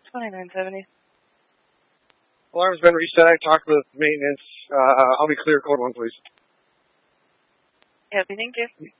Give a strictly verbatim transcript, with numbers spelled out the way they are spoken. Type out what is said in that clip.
twenty-nine seventy. Alarm's been reset. I talked with maintenance. Uh, I'll be clear. Code one, please. Happy, thank you.